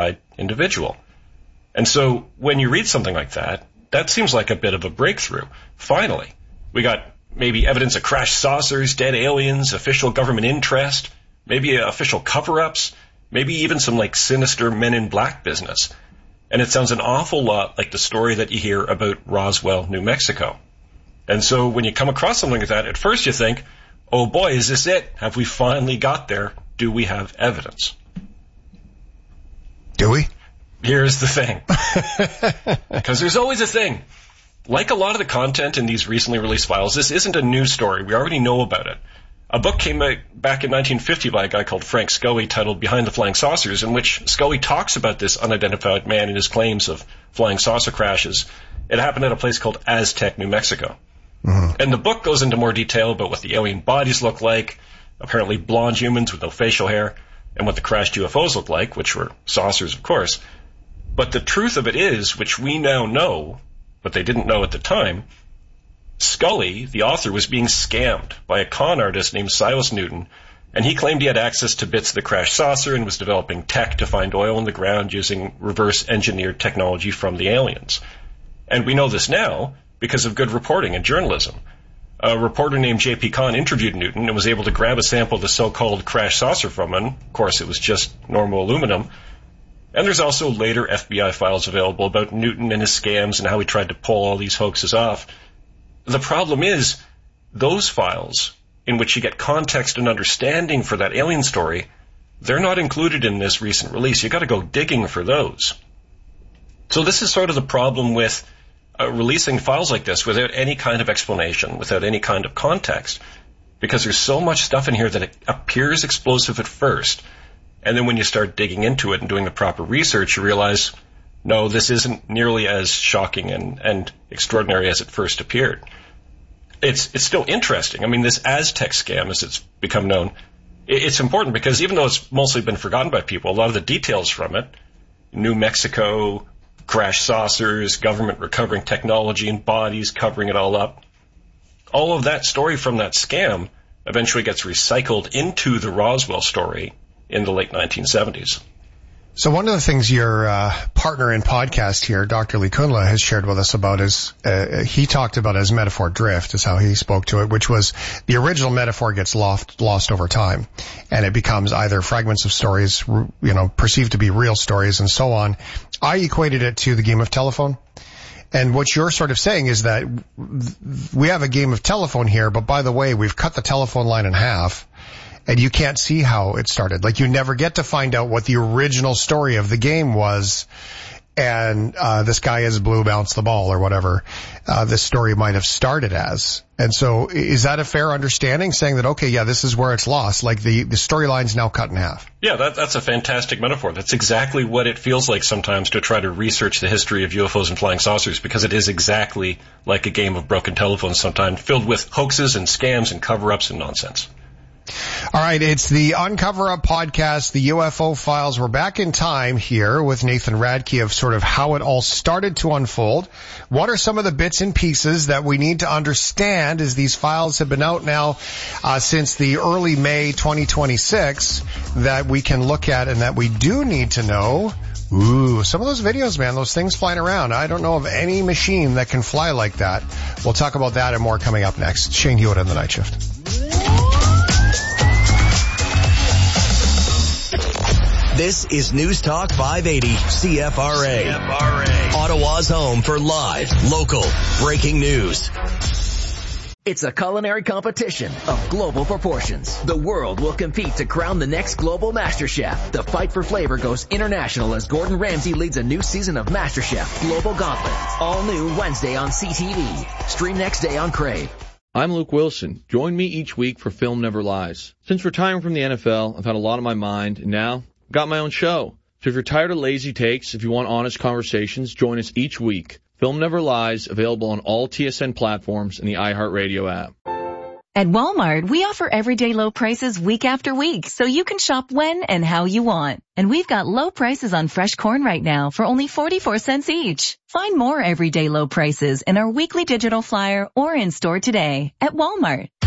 unidentified individual. And so when you read something like that, that seems like a bit of a breakthrough. Finally, we got maybe evidence of crashed saucers, dead aliens, official government interest, maybe official cover-ups, maybe even some like sinister Men in Black business. And it sounds an awful lot like the story that you hear about Roswell, New Mexico. And so when you come across something like that, at first you think, oh boy, is this it? Have we finally got there? Do we have evidence? Do we? Here's the thing. Because there's always a thing. Like a lot of the content in these recently released files, this isn't a news story. We already know about it. A book came out back in 1950 by a guy called Frank Scully titled Behind the Flying Saucers, in which Scully talks about this unidentified man and his claims of flying saucer crashes. It happened at a place called Aztec, New Mexico. Mm-hmm. And the book goes into more detail about what the alien bodies look like, apparently blonde humans with no facial hair, and what the crashed UFOs look like, which were saucers, of course. But the truth of it is, which we now know, but they didn't know at the time, Scully, the author, was being scammed by a con artist named Silas Newton, and he claimed he had access to bits of the crashed saucer and was developing tech to find oil in the ground using reverse-engineered technology from the aliens. And we know this now because of good reporting and journalism. A reporter named J.P. Kahn interviewed Newton and was able to grab a sample of the so-called crashed saucer from him. Of course, it was just normal aluminum. And there's also later FBI files available about Newton and his scams and how he tried to pull all these hoaxes off. The problem is, those files, in which you get context and understanding for that alien story, they're not included in this recent release. You got to go digging for those. So this is sort of the problem with releasing files like this without any kind of explanation, without any kind of context, because there's so much stuff in here that it appears explosive at first, and then when you start digging into it and doing the proper research, you realize, no, this isn't nearly as shocking and extraordinary as it first appeared. It's still interesting. I mean, this Aztec scam, as it's become known, it's important because even though it's mostly been forgotten by people, a lot of the details from it, New Mexico, crashed saucers, government recovering technology and bodies, covering it all up, all of that story from that scam eventually gets recycled into the Roswell story in the late 1970s. So one of the things your partner in podcast here, Dr. Lee Kundla, has shared with us about is he talked about as metaphor drift, is how he spoke to it, which was the original metaphor gets lost over time, and it becomes either fragments of stories, perceived to be real stories, and so on. I equated it to the game of telephone. And what you're sort of saying is that we have a game of telephone here, but by the way, we've cut the telephone line in half. And you can't see how it started. Like, you never get to find out what the original story of the game was. And this guy is blue, bounce the ball, or whatever this story might have started as. And so is that a fair understanding, saying that, okay, yeah, this is where it's lost, like the storyline's now cut in half? Yeah, that's a fantastic metaphor. That's exactly what it feels like sometimes to try to research the history of UFOs and flying saucers, because it is exactly like a game of broken telephones sometimes, filled with hoaxes and scams and cover-ups and nonsense. All right, it's the Uncover Up podcast, the UFO Files. We're back in time here with Nathan Radke of sort of how it all started to unfold. What are some of the bits and pieces that we need to understand, as these files have been out now since the early May 2026, that we can look at and that we do need to know? Ooh, some of those videos, man, those things flying around. I don't know of any machine that can fly like that. We'll talk about that and more coming up next. Shane Hewitt on The Night Shift. This is News Talk 580 CFRA. Ottawa's home for live, local, breaking news. It's a culinary competition of global proportions. The world will compete to crown the next global MasterChef. The fight for flavor goes international as Gordon Ramsay leads a new season of MasterChef Global Gauntlet. All new Wednesday on CTV. Stream next day on Crave. I'm Luke Wilson. Join me each week for Film Never Lies. Since retiring from the NFL, I've had a lot on my mind, and now got my own show. So if you're tired of lazy takes, if you want honest conversations, join us each week. Film Never Lies, available on all TSN platforms and the iHeartRadio app. At Walmart, we offer everyday low prices week after week, so you can shop when and how you want. And we've got low prices on fresh corn right now for only 44 cents each. Find more everyday low prices in our weekly digital flyer or in store today at Walmart.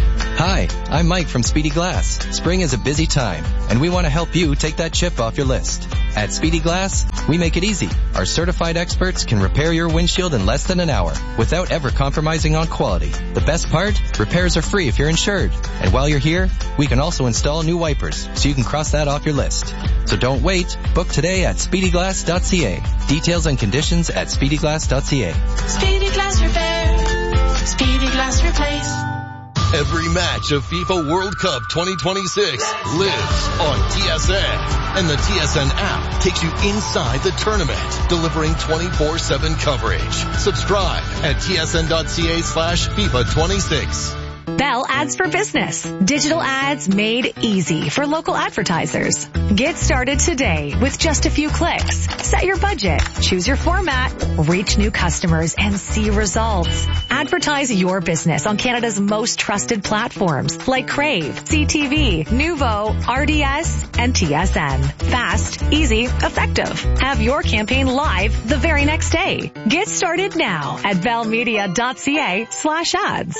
Hi, I'm Mike from Speedy Glass. Spring is a busy time, and we want to help you take that chip off your list. At Speedy Glass, we make it easy. Our certified experts can repair your windshield in less than an hour without ever compromising on quality. The best part? Repairs are free if you're insured. And while you're here, we can also install new wipers so you can cross that off your list. So don't wait. Book today at speedyglass.ca. Details and conditions at speedyglass.ca. Speedy Glass Repair. Speedy Glass Replace. Every match of FIFA World Cup 2026 lives on TSN. And the TSN app takes you inside the tournament, delivering 24/7 coverage. Subscribe at tsn.ca/FIFA26. Bell Ads for Business. Digital ads made easy for local advertisers. Get started today with just a few clicks. Set your budget, choose your format, reach new customers, and see results. Advertise your business on Canada's most trusted platforms like Crave, CTV, Nuvo, RDS, and TSN. Fast, easy, effective. Have your campaign live the very next day. Get started now at bellmedia.ca/ads.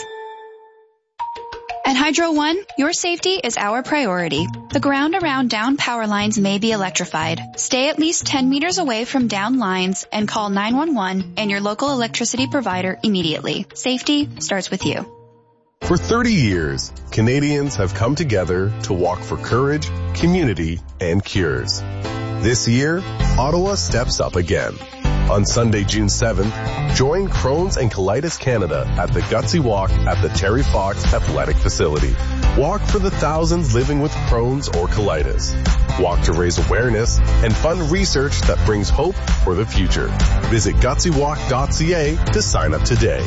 At Hydro One, your safety is our priority. The ground around down power lines may be electrified. Stay at least 10 meters away from down lines and call 911 and your local electricity provider immediately. Safety starts with you. For 30 years, Canadians have come together to walk for courage, community, and cures. This year, Ottawa steps up again. On Sunday, June 7th, join Crohn's and Colitis Canada at the Gutsy Walk at the Terry Fox Athletic Facility. Walk for the thousands living with Crohn's or colitis. Walk to raise awareness and fund research that brings hope for the future. Visit gutsywalk.ca to sign up today.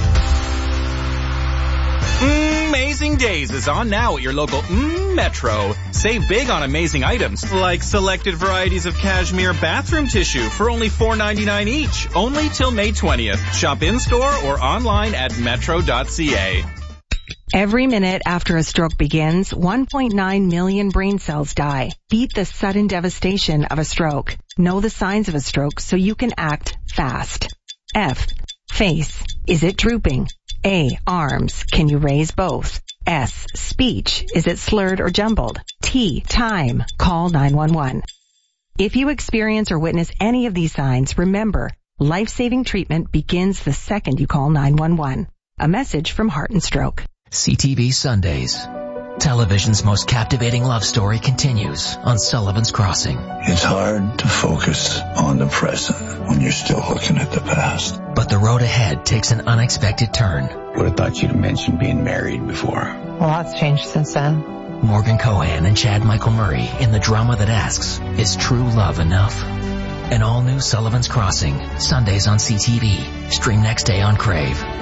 Amazing Days is on now at your local Metro. Save big on amazing items like selected varieties of cashmere bathroom tissue for only $4.99 each. Only till May 20th. Shop in-store or online at metro.ca. Every minute after a stroke begins, 1.9 million brain cells die. Beat the sudden devastation of a stroke. Know the signs of a stroke so you can act fast. F. Face. Is it drooping? A. Arms. Can you raise both? S. Speech. Is it slurred or jumbled? T. Time. Call 911. If you experience or witness any of these signs, remember, life-saving treatment begins the second you call 911. A message from Heart and Stroke. CTV Sundays. Television's most captivating love story continues on Sullivan's Crossing. It's hard to focus on the present when you're still looking at the past. But the road ahead takes an unexpected turn. Would have thought you'd have mentioned being married before. A lot's changed since then. Morgan Cohan and Chad Michael Murray in the drama that asks, is true love enough? An all-new Sullivan's Crossing, Sundays on CTV. Stream next day on Crave.